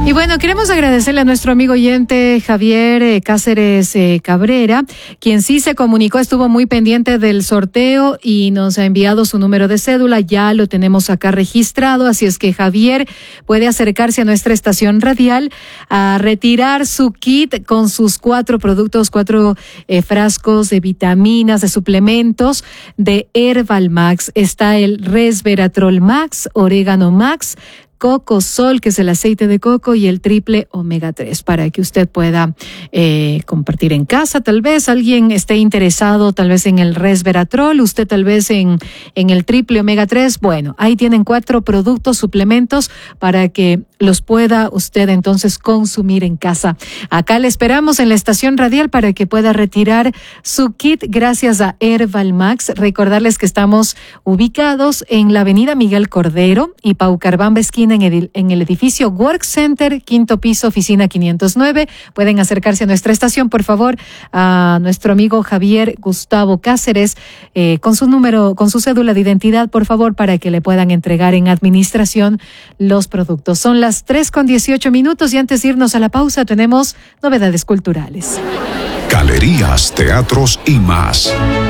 Y bueno, queremos agradecerle a nuestro amigo oyente Javier Cáceres Cabrera, quien sí se comunicó, estuvo muy pendiente del sorteo y nos ha enviado su número de cédula. Ya lo tenemos acá registrado, así es que Javier puede acercarse a nuestra estación radial a retirar su kit con sus 4 productos, 4 frascos de vitaminas, de suplementos de Herbal Max. Está el Resveratrol Max, Orégano Max, Coco Sol, que es el aceite de coco, y el triple omega 3 para que usted pueda compartir en casa. Tal vez alguien esté interesado tal vez en el Resveratrol, usted tal vez en el triple omega 3. Bueno, ahí tienen 4 productos, suplementos para que los pueda usted entonces consumir en casa. Acá le esperamos en la estación radial para que pueda retirar su kit gracias a Herbal Max. Recordarles que estamos ubicados en la avenida Miguel Cordero y Paucarbamba esquina en el edificio Work Center, 5º piso, oficina 509. Pueden acercarse a nuestra estación, por favor, a nuestro amigo Javier Gustavo Cáceres, con su número, con su cédula de identidad, por favor, para que le puedan entregar en administración los productos. Son las 3:18 y antes de irnos a la pausa tenemos novedades culturales. Galerías, teatros y más.